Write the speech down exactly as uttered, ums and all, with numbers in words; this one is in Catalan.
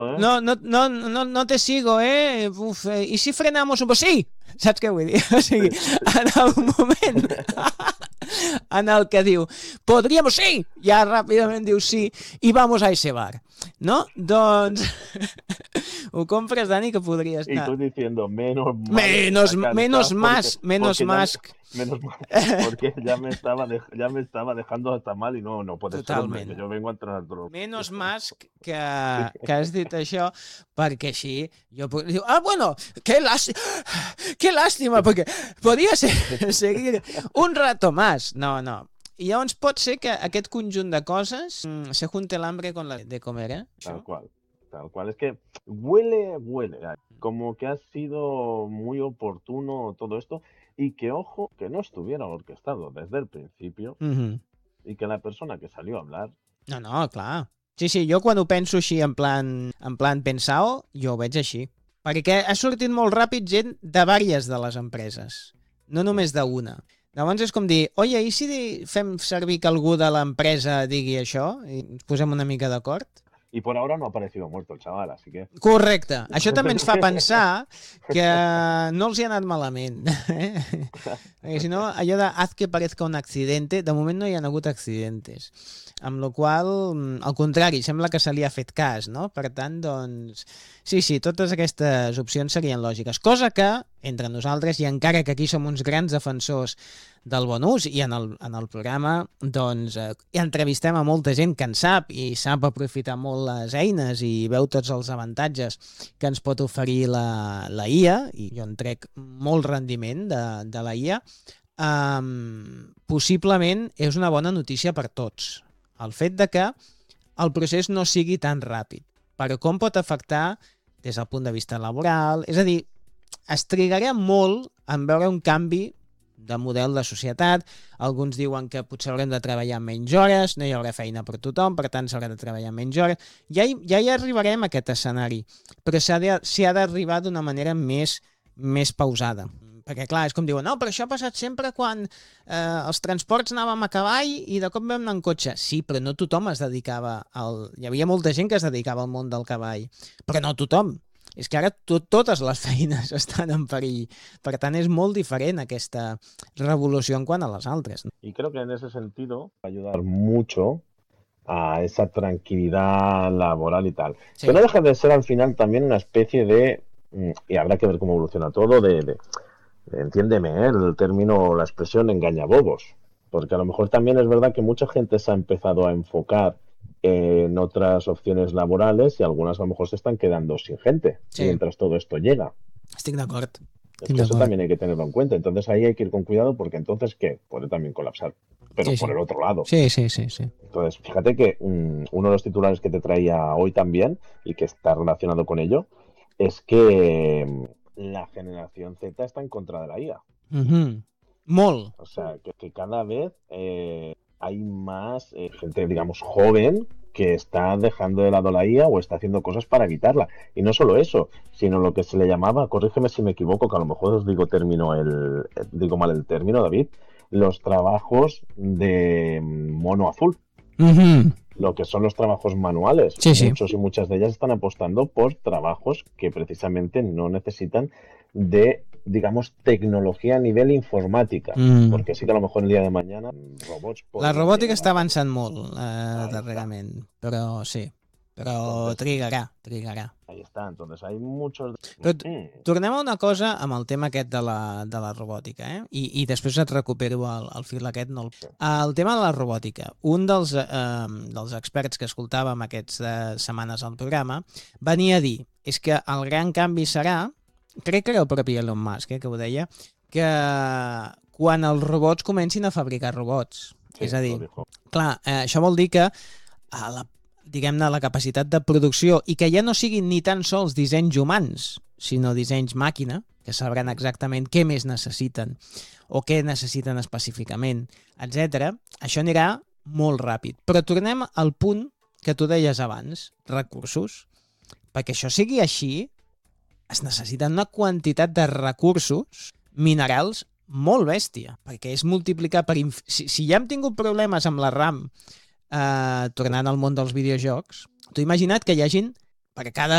¿eh? no, no, no, no, no te sigo, eh? Uf, eh, ¿y si frenamos un poc? Sí! Saps què vull dir? O sigui, en el moment en el que diu, podríamos, sí! Ja ràpidament diu sí, i vamos a ese bar. No? Doncs ho compres, Dani, que podria Y estar... tú diciendo, menos mal Menos, que está menos cansado más, porque, menos porque ya, más. menos mal, porque ya me estaba de- ya me estaba dejando hasta mal y no, no puede ser, hombre, Totalment. que yo vengo a entrenar todo. Menos más que, que has dit això, perquè així jo puc dir, ah, bueno, que làstima, que làstima, perquè podria ser, seguir un rato más. No, no. I llavors pot ser que aquest conjunt de coses mm, se junte el hambre con la de comer, eh? Tal cual, tal cual. Es que huele, huele, ay, como que ha sido muy oportuno todo esto y que, ojo, que no estuviera orquestado desde el principio Mm-hmm. y que la persona que salió a hablar... No, no, clar. Sí, sí, jo quan ho penso així en plan, en plan pensao, jo ho veig així. Perquè ha sortit molt ràpid gent de vàries de les empreses, no només d'una. Llavors és com dir, oye, i si fem servir que algú de l'empresa digui això i ens posem una mica d'acord? Y por ahora no ha aparecido muerto el chaval, así que... Correcte. Això també ens fa pensar que no els hi ha anat malament. Eh? Perquè si no, allò de haz que parezca un accidente, de moment no hi ha hagut accidentes. Amb la qual cosa, al contrari, sembla que se li ha fet cas, no? Per tant, doncs... Sí, sí, totes aquestes opcions serien lògiques. Cosa que, entre nosaltres, i encara que aquí som uns grans defensors del bon ús, i en el, en el programa, doncs, eh, entrevistem a molta gent que en sap i sap aprofitar molt les eines i veu tots els avantatges que ens pot oferir la, la I A, i jo en trec molt rendiment de, de la I A, um, possiblement és una bona notícia per tots. El fet de que el procés no sigui tan ràpid. Però com pot afectar des del punt de vista laboral? És a dir, es trigarà molt en veure un canvi de model de societat. Alguns diuen que potser haurem de treballar menys hores, no hi haurà feina per tothom, per tant s'haurà de treballar menys hores. Ja hi, ja hi arribarem a aquest escenari, però s'hi ha d'arribar d'una manera més, més pausada. Perquè, clar, és com diuen, no, però això ha passat sempre quan eh, els transports anàvem a cavall i de cop vam anar en cotxe. Sí, però no tothom es dedicava al... Hi havia molta gent que es dedicava al món del cavall, però no tothom. És que ara tot, totes les feines estan en perill. Per tant, és molt diferent aquesta revolució en quant a les altres. Y creo que en ese sentido va a ayudar mucho a esa tranquilidad laboral y tal. Sí. Que no deja de ser al final también una especie de... Y habrá que ver cómo evoluciona todo, de... de entiéndeme, ¿eh? El término, la expresión engañabobos, porque a lo mejor también es verdad que mucha gente se ha empezado a enfocar en otras opciones laborales y algunas a lo mejor se están quedando sin gente Sí. mientras todo esto llega. Estic d'acord. Es que eso también hay que tenerlo en cuenta. Entonces ahí hay que ir con cuidado porque entonces, ¿qué? Puede también colapsar, pero Sí, por sí. el otro lado. Sí, sí, sí, sí. Entonces, fíjate que um, uno de los titulares que te traía hoy también y que está relacionado con ello es que um, la generación Z está en contra de la I A. Mm-hmm. Molt. O sea, que, que cada vez eh, hay más eh, gente, digamos, joven que está dejando de lado la I A o está haciendo cosas para evitarla. Y no solo eso, sino lo que se le llamaba, corrígeme si me equivoco, que a lo mejor os digo término el, digo mal el término, David, los trabajos de mono azul. Mm-hmm. Lo que son los trabajos manuales. Sí, sí. Muchos y muchas de ellas están apostando por trabajos que precisamente no necesitan de, digamos, tecnología a nivel informática. Mm. Porque sí que a lo mejor el día de mañana robots... La podrien robòtica llegar està a- avançant molt eh, Ahí darrerament, però sí. Però Entonces- trigarà, trigarà. Ahí está, entonces hay muchos... Però Mm, tornem a una cosa amb el tema aquest de la, de la robòtica, eh? I, i després et recupero el, el fil aquest. No el... el tema de la robòtica. Un dels, eh, dels experts que escoltàvem aquestes eh, setmanes al programa venia a dir, és que el gran canvi serà, crec que era el propi Elon Musk eh, que ho deia, que quan els robots comencin a fabricar robots. sí, és a dir, lo dijo. clar, eh, això vol dir que a la, diguem-ne, la capacitat de producció i que ja no siguin ni tan sols dissenys humans, sinó dissenys màquina, que sabran exactament què més necessiten o què necessiten específicament, etcètera. Això anirà molt ràpid. Però tornem al punt que tu deies abans, recursos. Perquè això sigui així, es necessiten una quantitat de recursos minerals molt bèstia, perquè és multiplicar per... Inf... Si, si ja hem tingut problemes amb la RAM, eh, tornant al món dels videojocs, tu imagina't que hi hagin, perquè cada